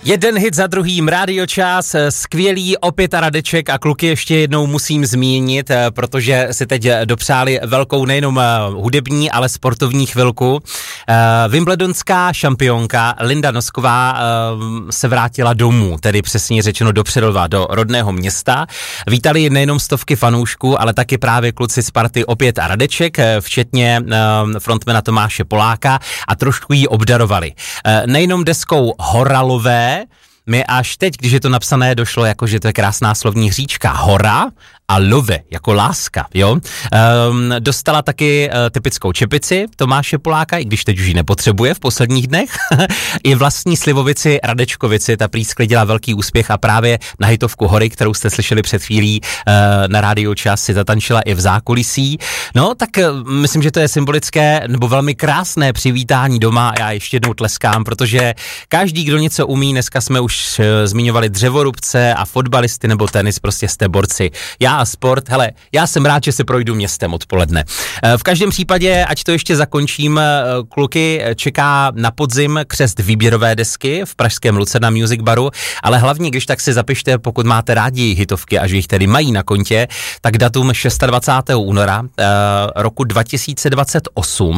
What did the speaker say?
Jeden hit za druhým, Rádio Čas, skvělý, opět Radeček a kluky ještě jednou musím zmínit, protože si teď dopřáli velkou nejenom hudební, ale sportovní chvilku. Wimbledonská šampionka Linda Nosková se vrátila domů, tedy přesně řečeno do Přerova, do rodného města. Vítali nejenom stovky fanoušků, ale taky právě kluci z party Opět a Radeček, včetně frontmana Tomáše Poláka a trošku jí obdarovali. Nejenom deskou Horalové, mi až teď, když je to napsané, došlo jako, že to je krásná slovní hříčka. Hora a love, jako láska, jo. Dostala taky typickou čepici Tomáše Poláka, i když teď už ji nepotřebuje v posledních dnech. I vlastní slivovici Radečkovici, ta prý sklidila velký úspěch a právě na hitovku Hory, kterou jste slyšeli před chvílí na Rádiu Čas, si zatančila i v zákulisí. No, tak myslím, že to je symbolické nebo velmi krásné přivítání doma. Já ještě jednou tleskám, protože každý, kdo něco umí, dneska jsme už zmiňovali dřevorubce a fotbalisty nebo tenis, prostě jste borci. Já a sport, hele, já jsem rád, že se projdu městem odpoledne. V každém případě, ať to ještě zakončím, kluky čeká na podzim křest výběrové desky v pražském Lucerna Music Baru, ale hlavně, když tak si zapište, pokud máte rádi hitovky a že jich tedy mají na kontě, tak datum 26. února roku 2028